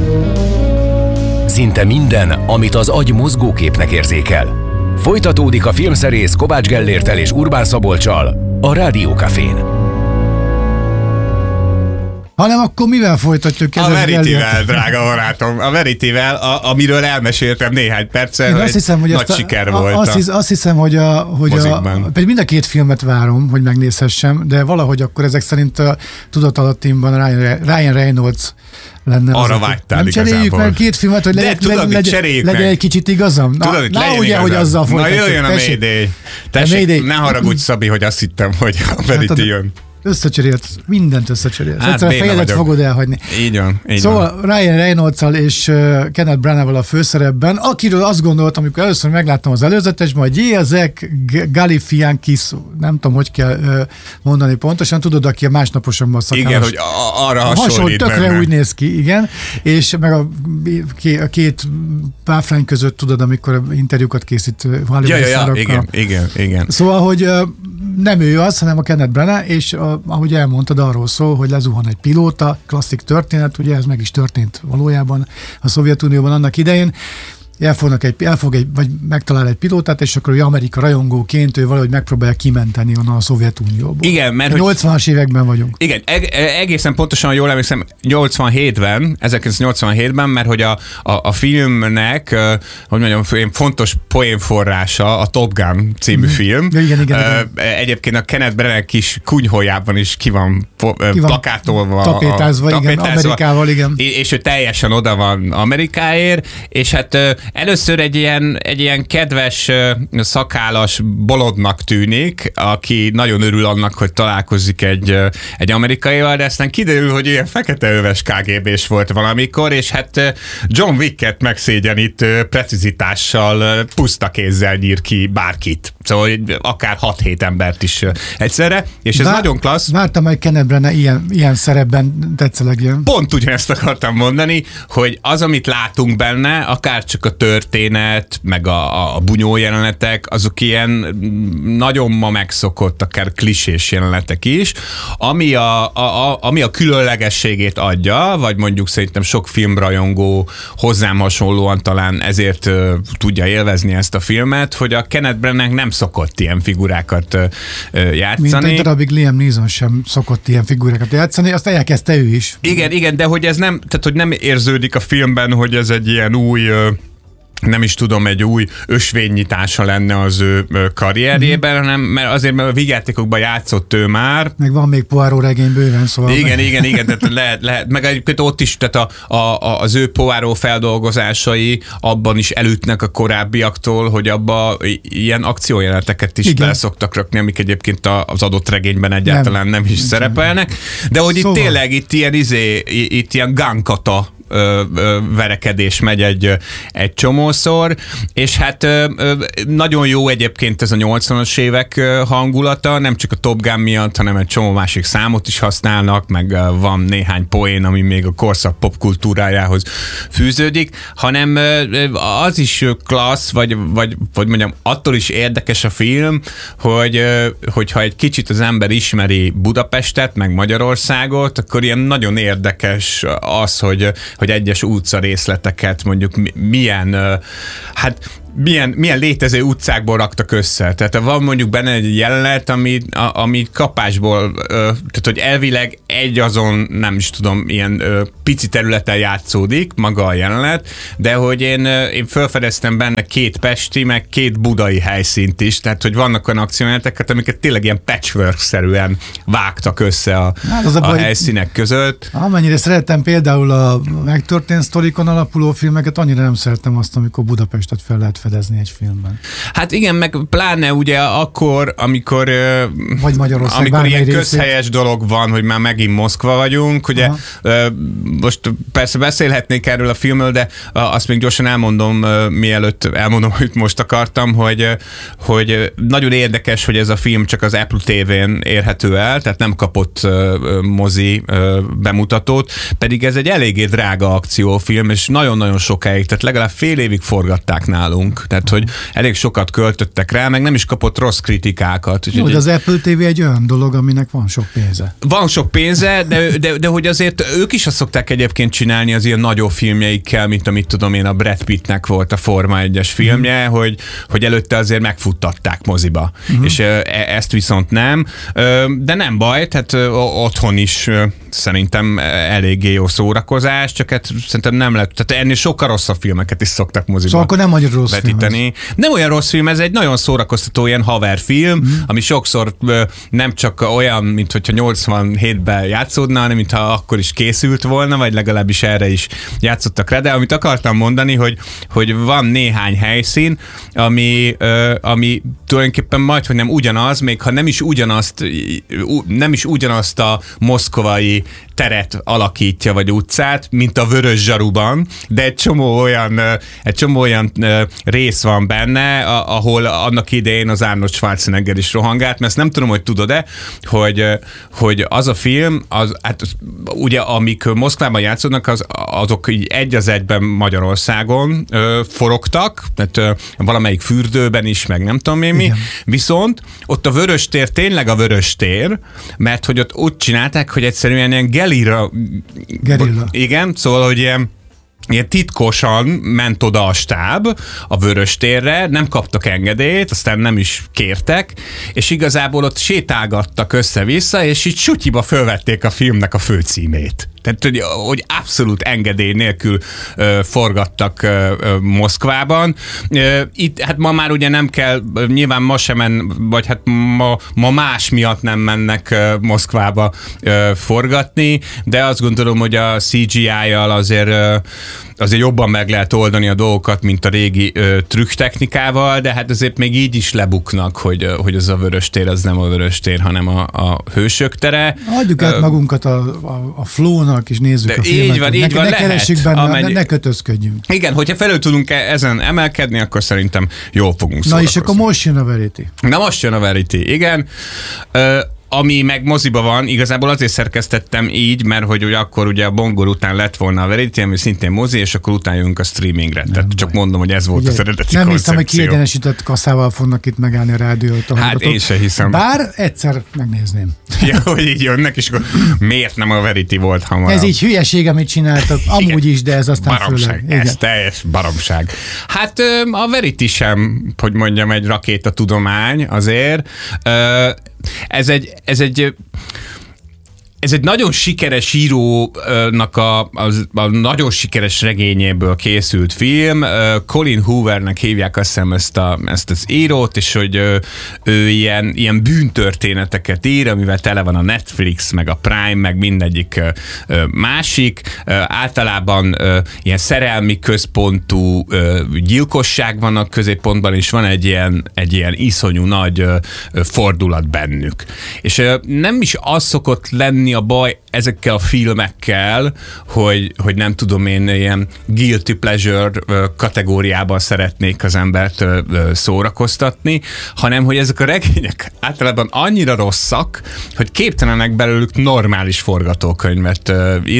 Szinte minden, amit az agy mozgóképnek érzékel. Folytatódik a filmszerész Kovács Gellérttel és Urbán Szabolccsal a Rádió Cafén. Hanem akkor mivel folytatjuk? A Veritivel, drága barátom. A Veritivel, amiről elmeséltem néhány perccel, hogy nagy siker volt. Azt hiszem, hogy pedig mind a két filmet várom, hogy megnézhessem, de valahogy akkor ezek szerint a tudatalattimban Ryan Reynolds lenne. Arra vágytál nem cseréljük meg két filmet, hogy legyen egy kicsit igazam? Ugye, hogy azzal folytatjuk. Na jöjjön a Mayday. Tessék, ne haragudj, Szabi, hogy azt hittem, hogy a Verity jön. Összecserélsz, mindent összecserélsz. Hát egyszer a fejedet fogod elhagyni. Így van. Szóval Ryan Reynolds-al és Kenneth Branagh-val a főszerepben, akiről azt gondoltam, amikor először megláttam az előzetesben, hogy Zach Galifianakis, nem tudom, hogy kell mondani pontosan, tudod, aki a másnaposomban szakálos. Igen, hogy arra hasonlít tökre benne. Úgy néz ki, igen. És meg a két páfrány között, tudod, amikor interjúkat készít Hollywood szárokkal. Igen. Szóval, hogy nem ő az, hanem a Kenneth Branagh, és ahogy elmondtad, arról szól, hogy lezuhan egy pilóta, klasszik történet, ugye ez meg is történt valójában a Szovjetunióban annak idején, vagy megtalál egy pilótát, és akkor ő Amerika rajongóként ő valahogy megpróbálja kimenteni onnan a Szovjetunióból. Igen, mert 80-as években vagyunk. Igen, egészen pontosan jól emlékszem, 1987-ben, mert hogy a filmnek, hogy mondjam, fontos poénforrása a Top Gun című film. Igen. Egyébként a Kenneth Branagh kis kunyhójában is ki van plakátolva. Tapétázva, igen, Amerikával, igen. És ő teljesen oda van Amerikáért, és hát először egy ilyen kedves, szakállas bolondnak tűnik, aki nagyon örül annak, hogy találkozik egy amerikaival, de aztán kiderül, hogy ilyen feketeöves KGB-s volt valamikor, és hát John Wicket megszégyenít precizitással, puszta kézzel nyír ki bárkit. Szóval akár 6-7 embert is egyszerre, és ez nagyon klassz. Vártam, hogy Kenneth Branagh ilyen szerepben tetszelegjen. Pont ugyanezt akartam mondani, hogy az, amit látunk benne, akár csak a történet, meg a bunyó jelenetek, azok ilyen nagyon ma megszokott, akár klisés jelenetek is, ami a különlegességét adja, vagy mondjuk szerintem sok filmrajongó hozzám hasonlóan talán ezért tudja élvezni ezt a filmet, hogy a Kenneth Branagh nem szokott ilyen figurákat játszani. Mint egy darabig Liam Neeson sem szokott ilyen figurákat játszani, azt elkezdte ő is. Igen, de hogy ez nem, tehát hogy nem érződik a filmben, hogy ez egy ilyen új nem is tudom, egy új ösvénynyitása lenne az ő karrierjében, hanem mert azért, mert a vígjátékokban játszott ő már. Meg van még Poirot regény bőven, szóval. Igen, tehát lehet. Meg egyébként ott is, tehát az ő Poirot feldolgozásai abban is elütnek a korábbiaktól, hogy abba ilyen akciójeleneteket is bele szoktak rakni, amik egyébként az adott regényben egyáltalán nem is szerepelnek. De hogy szóval. Itt tényleg itt ilyen gánkata verekedés megy egy csomószor, és hát nagyon jó egyébként ez a 80-as évek hangulata, nem csak a Top Gun miatt, hanem egy csomó másik számot is használnak, meg van néhány poén, ami még a korszak popkultúrájához fűződik, hanem az is klassz, vagy mondjam, attól is érdekes a film, hogyha egy kicsit az ember ismeri Budapestet, meg Magyarországot, akkor ilyen nagyon érdekes az, hogy egyes utcarészleteket mondjuk milyen létező utcákból raktak össze. Tehát van mondjuk benne egy jelenet, ami kapásból, tehát hogy elvileg egy azon, nem is tudom, ilyen pici területen játszódik maga a jelenet, de hogy én felfedeztem benne 2 pesti, meg 2 budai helyszínt is, tehát hogy vannak olyan akciójeleneteket, amiket tényleg ilyen patchwork-szerűen vágtak össze a helyszínek között. Amennyire szerettem például a megtörtént sztorikon alapuló filmeket, annyira nem szerettem azt, amikor Budapestet fel lehet fedezni egy filmben. Hát igen, meg pláne ugye akkor, amikor ilyen közhelyes dolog van, hogy már megint Moszkva vagyunk, ugye most persze beszélhetnék erről a filmről, de azt még gyorsan elmondom, mielőtt elmondom, hogy most akartam, hogy nagyon érdekes, hogy ez a film csak az Apple TV-n érhető el, tehát nem kapott mozi bemutatót, pedig ez egy eléggé drága akciófilm, és nagyon-nagyon sokáig, tehát legalább fél évig forgatták nálunk. nálunk. Tehát, hogy elég sokat költöttek rá, meg nem is kapott rossz kritikákat. Hogy az Apple TV egy olyan dolog, aminek van sok pénze. Van sok pénze, de hogy azért ők is azt szokták egyébként csinálni az ilyen nagyobb filmjeikkel, mint amit tudom én, a Brad Pittnek volt a Forma 1-es filmje, hogy előtte azért megfuttatták moziba. És ezt viszont nem. De nem baj, tehát otthon is szerintem eléggé jó szórakozás, csak hát szerintem nem lehet, tehát ennél sokkal rosszabb filmeket is szoktak moziba szóval akkor nem olyan rossz vetíteni. Film ez. Nem olyan rossz film, ez egy nagyon szórakoztató ilyen haverfilm, ami sokszor nem csak olyan, mint hogyha 87-ben játszódna, hanem mintha akkor is készült volna, vagy legalábbis erre is játszottak rá, de amit akartam mondani, hogy van néhány helyszín, ami tulajdonképpen majdhogy nem ugyanaz, még ha nem is ugyanazt a moszkvai teret alakítja, vagy utcát, mint a Vörös Zsaruban, de egy csomó olyan rész van benne, ahol annak idején az Arnold Schwarzenegger is rohangált, mert ezt nem tudom, hogy tudod-e, hogy az a film, hát ugye amik Moszkvában játszódnak, azok így egy az egyben Magyarországon forogtak, tehát valamelyik fürdőben is, meg nem tudom én mi, igen. Viszont ott a Vöröstér tényleg a Vöröstér, mert hogy ott úgy csinálták, hogy egyszerűen ilyen gerilla. Igen, szóval, hogy ilyen titkosan ment oda a stáb a Vöröstérre, nem kaptak engedélyt, aztán nem is kértek, és igazából ott sétálgattak össze-vissza, és így sutyiba fölvették a filmnek a főcímét. Tehát, hogy abszolút engedély nélkül forgattak Moszkvában. Itt, hát ma már ugye nem kell, nyilván ma sem vagy hát ma más miatt nem mennek Moszkvába forgatni, de azt gondolom, hogy a CGI-jal azért jobban meg lehet oldani a dolgokat, mint a régi trükktechnikával, de hát azért még így is lebuknak, hogy az a Vöröstér, az nem a Vöröstér, hanem a Hősök tere. Adjuk át magunkat a flow-nak, és nézzük a filmet. Így van, ne lehet. Keressük benne, ne kötözködjünk. Igen, hogyha felül tudunk ezen emelkedni, akkor szerintem jól fogunk szórakozni. Na és akkor most jön a Verity. Na most jön a Verity, igen. Ami meg moziba van, igazából azért szerkesztettem így, mert hogy akkor ugye a Bongor után lett volna a Verity, ami szintén mozi, és akkor utána jövünk a streamingre. Nem Tehát csak mondom, hogy ez volt ugye, az eredeti nem koncepció. hiszem, hogy kiegyenesített kasszával fognak itt megállni a rádiót. Hát én sem hiszem. Bár egyszer megnézném. Ja, hogy így jönnek, és akkor miért nem a Verity volt hamarabb? Ez így hülyeség, amit csináltak. Amúgy is, de ez aztán baromság. Főleg. Ez teljes baromság. Hát a Verity sem, hogy mondjam, egy rakétatudomány azért. Ez egy nagyon sikeres írónak a nagyon sikeres regényéből készült film. Colin Hoovernek hívják azt hiszem ezt az írót, és hogy ő ilyen bűntörténeteket ír, amivel tele van a Netflix, meg a Prime, meg mindegyik másik. Általában ilyen szerelmi központú gyilkosság van a középpontban, és van egy ilyen iszonyú nagy fordulat bennük. És nem is az szokott lenni a baj ezekkel a filmekkel, hogy nem tudom én, ilyen guilty pleasure kategóriában szeretnék az embert szórakoztatni, hanem hogy ezek a regények általában annyira rosszak, hogy képtelenek belőlük normális forgatókönyvet.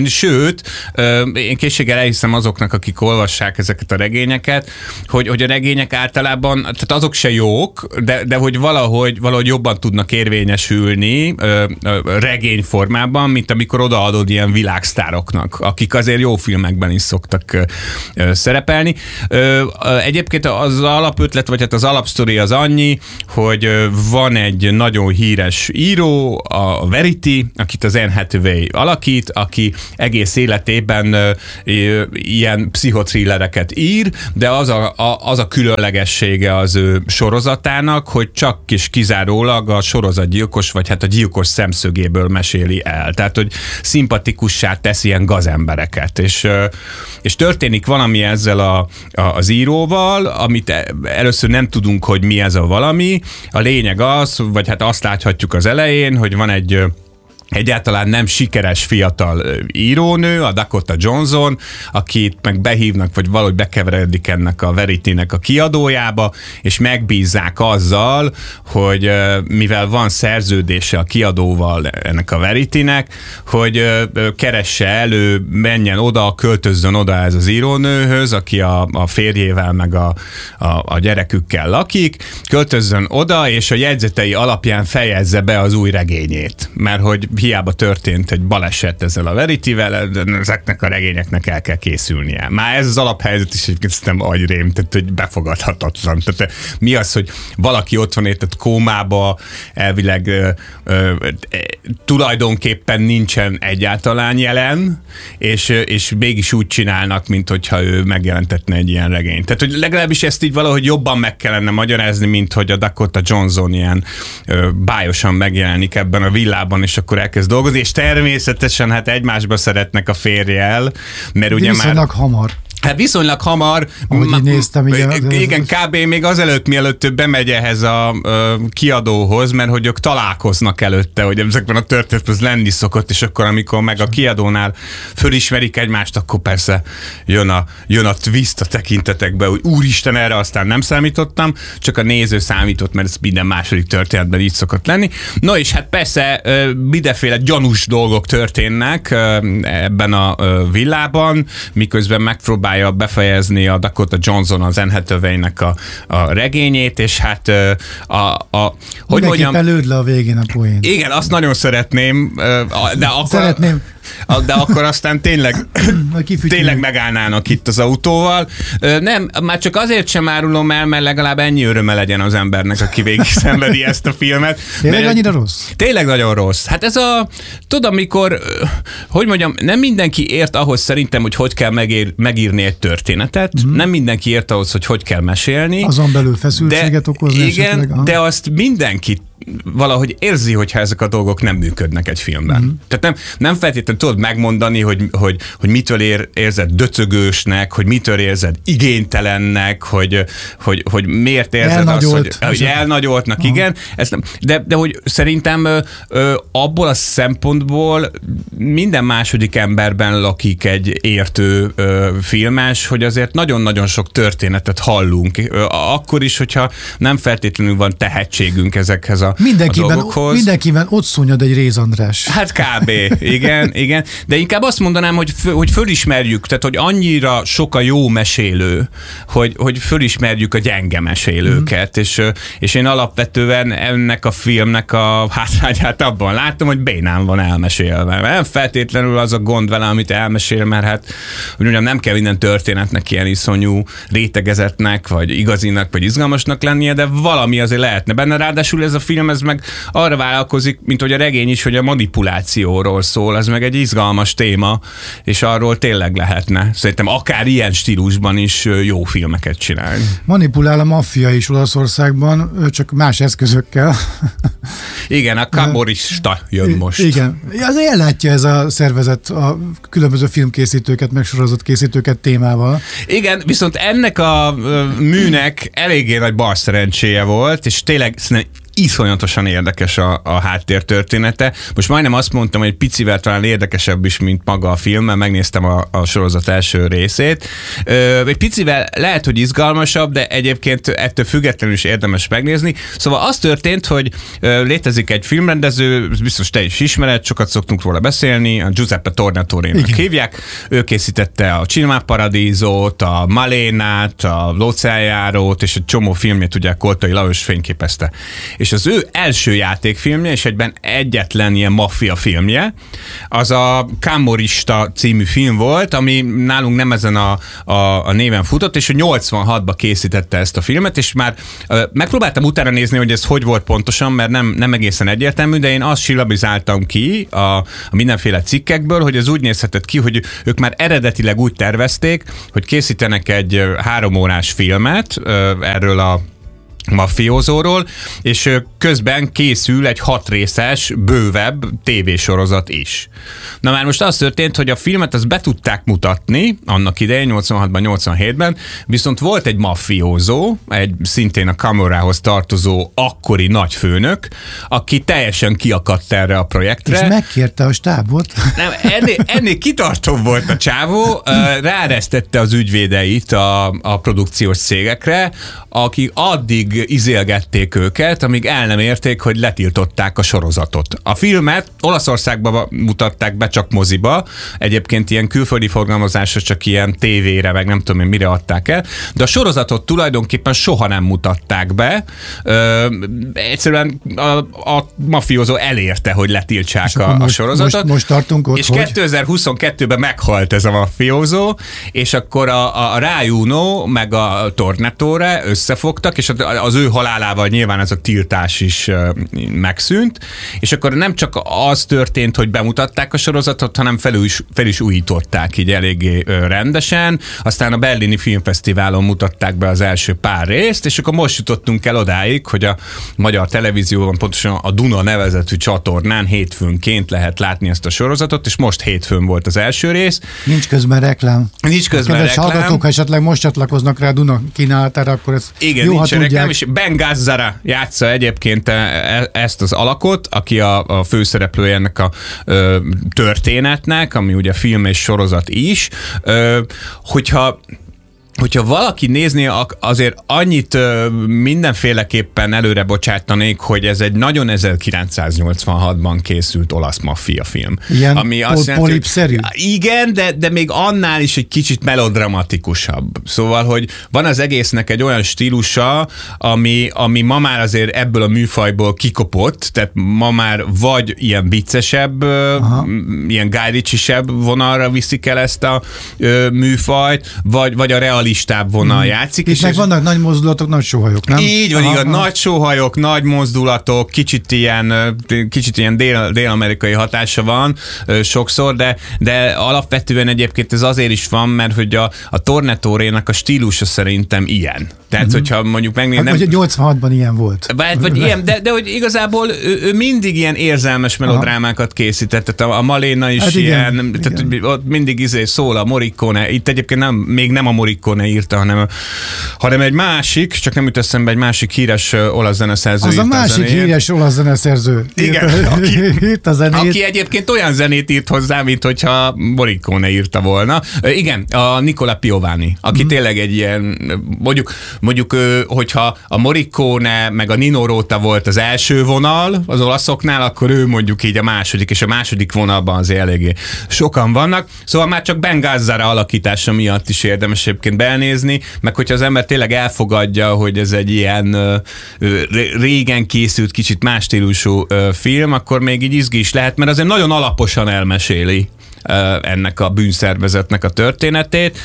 Én készséggel elhiszem azoknak, akik olvassák ezeket a regényeket, hogy a regények általában, tehát azok se jók, de hogy valahogy jobban tudnak érvényesülni regényformában, mint amikor odaadod ilyen világsztároknak, akik azért jó filmekben is szoktak szerepelni. Egyébként az alapötlet, vagy hát az alapsztori az annyi, hogy van egy nagyon híres író, a Verity, akit az Anne Hathaway alakít, aki egész életében ilyen pszichothrillereket ír, de az a különlegessége az ő sorozatának, hogy csak és kizárólag a sorozatgyilkos, vagy hát a gyilkos szemszögéből meséli el. Tehát, hogy szimpatikussá tesz ilyen gazembereket. És történik valami ezzel az íróval, amit először nem tudunk, hogy mi ez a valami. A lényeg az, vagy hát azt láthatjuk az elején, hogy van egy egyáltalán nem sikeres fiatal írónő, a Dakota Johnson, akit meg behívnak, vagy valahogy bekeveredik ennek a Verity-nek a kiadójába, és megbízzák azzal, hogy mivel van szerződése a kiadóval ennek a Verity-nek, hogy keresse elő, menjen oda, költözzön oda ez az írónőhöz, aki a férjével meg a gyerekükkel lakik, költözzön oda, és a jegyzetei alapján fejezze be az új regényét. Mert hogy hiába történt egy baleset ezzel a Verityvel, ezeknek a regényeknek el kell készülnie. Már ez az alaphelyzet is egyébként nem agyrém, tehát hogy befogadhatatlan. Tehát mi az, hogy valaki ott van érted kómába, elvileg tulajdonképpen nincsen egyáltalán jelen, és mégis úgy csinálnak, mint hogyha ő megjelentetne egy ilyen regényt. Tehát, hogy legalábbis ezt így valahogy jobban meg kellene magyarázni, mint hogy a Dakota Johnson ilyen bájosan megjelenik ebben a villában, és akkor elkezd dolgozni, és természetesen hát egymásba szeretnek a férjel, mert ugye viszonylag hamar. Hát viszonylag hamar. Ahogy néztem, igen, kb. Még azelőtt, mielőtt ő bemegy ehhez a kiadóhoz, mert hogy ők találkoznak előtte, hogy ezekben a történetben az lenni szokott, és akkor, amikor meg a kiadónál fölismerik egymást, akkor persze jön a twist a tekintetekbe, hogy úristen, erre aztán nem számítottam, csak a néző számított, mert ez minden második történetben így szokott lenni. No és hát persze mindenféle gyanús dolgok történnek ebben a villában, miközben megpróbálja befejezni a Dakota Johnson az Anne Hathaway-nek a regényét, és hát hogy mondjam... lőd le a végén a poént. Igen, azt nagyon szeretném, de akkor... Szeretném. De akkor aztán tényleg megállnának itt az autóval. Nem, már csak azért sem árulom el, mert legalább ennyi öröme legyen az embernek, aki végig szenvedi ezt a filmet. Tényleg annyira rossz? Tényleg nagyon rossz. Hát ez tudod, amikor, hogy mondjam, nem mindenki ért ahhoz szerintem, hogy kell megírni egy történetet, nem mindenki ért ahhoz, hogy kell mesélni. Azon belül feszültséget okozni. Igen, esetleg. de azt mindenki valahogy érzi, hogyha ezek a dolgok nem működnek egy filmben. Tehát nem feltétlenül tudod megmondani, hogy mitől érzed döcögősnek, hogy mitől érzed igénytelennek, hogy miért érzed azt, hogy elnagyoltnak, igen. Ez nem, de hogy szerintem abból a szempontból minden második emberben lakik egy értő filmes, hogy azért nagyon-nagyon sok történetet hallunk. Akkor is, hogyha nem feltétlenül van tehetségünk ezekhez a dolgokhoz. Mindenkiben ott szúnyad egy Réz András. Hát kb. Igen. De inkább azt mondanám, hogy fölismerjük, tehát hogy annyira sok a jó mesélő, hogy fölismerjük a gyenge mesélőket, és én alapvetően ennek a filmnek a hátrányát abban látom, hogy bénán van elmesélve. Nem feltétlenül az a gond vele, amit elmesél, mert hát hogy mondjam, nem kell minden történetnek ilyen iszonyú rétegezetnek, vagy igazinak, vagy izgalmasnak lennie, de valami azért lehetne benne. Ráadásul ez a film, ez meg arra vállalkozik, mint hogy a regény is, hogy a manipulációról szól, ez meg egy izgalmas téma, és arról tényleg lehetne. Szerintem akár ilyen stílusban is jó filmeket csinálni. Manipulál a maffia is Olaszországban, csak más eszközökkel. Igen, a kamorista jön most. Igen, azért ellátja ez a szervezet a különböző filmkészítőket, meg sorozatkészítőket témával. Igen, viszont ennek a műnek eléggé nagy balszerencséje volt, és tényleg iszonyatosan érdekes a háttértörténete. Most majdnem azt mondtam, hogy egy picivel talán érdekesebb is, mint maga a film, mert megnéztem a sorozat első részét. Egy picivel lehet, hogy izgalmasabb, de egyébként ettől függetlenül is érdemes megnézni. Szóval az történt, hogy létezik egy filmrendező, biztos te is ismered, sokat szoktunk róla beszélni, a Giuseppe Tornatorénak hívják. Ő készítette a Cinema Paradiso-t, a Malénát, a L'Oceánjárót, és egy csomó filmjét ugye Koltai Lajos fényképezte. És az ő első játékfilmje, és egyben egyetlen ilyen maffia filmje, az a Camorrista című film volt, ami nálunk nem ezen a néven futott, és ő 86-ban készítette ezt a filmet, és már megpróbáltam utána nézni, hogy ez hogy volt pontosan, mert nem egészen egyértelmű, de én azt silabizáltam ki a mindenféle cikkekből, hogy ez úgy nézhetett ki, hogy ők már eredetileg úgy tervezték, hogy készítenek egy 3 órás filmet erről a maffiózóról, és közben készül egy 6 részes, bővebb tévésorozat is. Na már most az történt, hogy a filmet azt be tudták mutatni annak idején, 86-ban, 87-ben, viszont volt egy maffiózó, egy szintén a Camerához tartozó akkori nagyfőnök, aki teljesen kiakadt erre a projektre. És megkérte a stábot. Nem, ennél kitartóbb volt a csávó, ráeresztette az ügyvédeit a produkciós cégekre, akik addig izélgették őket, amíg el nem érték, hogy letiltották a sorozatot. A filmet Olaszországban mutatták be, csak moziba, egyébként ilyen külföldi forgalmazásra csak ilyen tévére, meg nem tudom én mire adták el, de a sorozatot tulajdonképpen soha nem mutatták be. Egyszerűen a mafiózó elérte, hogy letiltsák a sorozatot. Most tartunk ott, és 2022-ben meghalt ez a mafiózó, és akkor a Rai Uno meg a Tornatore összefogtak, és az ő halálával nyilván ez a tiltás is megszűnt, és akkor nem csak az történt, hogy bemutatták a sorozatot, hanem fel is újították így eléggé rendesen, aztán a Berlini Filmfesztiválon mutatták be az első pár részt, és akkor most jutottunk el odáig, hogy a magyar televízióban, pontosan a Duna nevezetű csatornán hétfőnként lehet látni ezt a sorozatot, és most hétfőn volt az első rész. Nincs közben reklám. Nincs közben reklám. Hallgatók, ha esetleg most csatlakoznak rá a Duna kínálatára, akkor ez igen, jó, nincs ha reklám, és Ben Gazzara játsza egyébként ezt az alakot, aki a főszereplője ennek a történetnek, ami ugye film és sorozat is. Hogyha valaki nézné, azért annyit mindenféleképpen előre bocsátanék, hogy ez egy nagyon 1986-ban készült olasz maffia film. Ilyen ami azt polipszerű? Igen, de még annál is egy kicsit melodramatikusabb. Szóval, hogy van az egésznek egy olyan stílusa, ami ma már azért ebből a műfajból kikopott, tehát ma már vagy ilyen viccesebb, ilyen Guy Ritchie-sebb vonalra viszik el ezt a műfajt, vagy a realistább vonal játszik. Itt meg vannak nagy mozdulatok, nagy sóhajok, nem? Így van, igaz, nagy sóhajok, nagy mozdulatok, kicsit ilyen dél-amerikai hatása van sokszor, de alapvetően egyébként ez azért is van, mert hogy a Tornatorénak a stílusa szerintem ilyen. Tehát, hogyha mondjuk megnézem... Vagy 86-ban ilyen volt. Vagy ilyen, de hogy igazából ő mindig ilyen érzelmes melodrámákat készített, tehát a Maléna is ilyen, tehát ott mindig szól a Morricone, itt egyébként még nem a Morricone írta, hanem egy másik, csak nem jut eszembe, egy másik híres olasz zeneszerző írta a zenét. Az a másik híres olasz zeneszerző. Igen, aki egyébként olyan zenét írt hozzá, mint hogyha Morricone írta volna. Igen, a Nicola Piovani, aki tényleg egy ilyen, mondjuk, hogyha a Morricone meg a Nino Rota volt az első vonal az olaszoknál, akkor ő mondjuk így a második, és a második vonalban azért eléggé sokan vannak. Szóval már csak Ben Gazzara alakítása miatt is érdemes egyébként belnézni, meg hogyha az ember tényleg elfogadja, hogy ez egy ilyen régen készült, kicsit más stílusú film, akkor még így izgi is lehet, mert azért nagyon alaposan elmeséli ennek a bűnszervezetnek a történetét,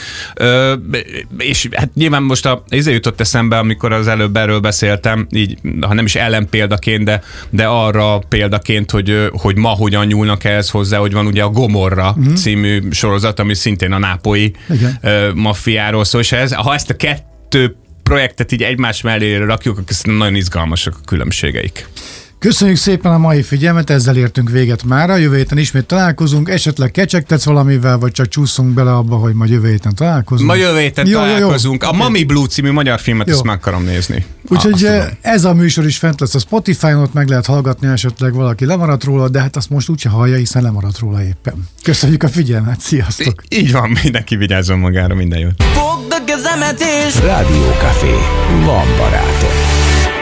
és hát nyilván most ezért jutott eszembe, amikor az előbb erről beszéltem, így, ha nem is ellenpéldaként, de arra példaként, hogy ma hogyan nyúlnak ehhez hozzá, hogy van ugye a Gomorra című sorozat, ami szintén a nápolyi maffiáról szól, és ha ezt a kettő projektet így egymás mellé rakjuk, akkor nagyon izgalmasak a különbségeik. Köszönjük szépen a mai figyelmet, ezzel értünk véget mára. Jövő héten ismét találkozunk, esetleg kecsegtetsz valamivel, vagy csak csúszunk bele abba, hogy majd jövő héten találkozunk. Ma jövő héten találkozunk. A Mami Blue című magyar filmet, ezt meg akarom nézni. Úgyhogy ez a műsor is fent lesz a Spotify-on, ott meg lehet hallgatni, esetleg valaki lemaradt róla, de hát azt most úgyse hallja, hiszen lemaradt róla éppen. Köszönjük a figyelmet, sziasztok! Így van, mindenki vigyázzon magára, minden jót. Rádió Café. Van barátom.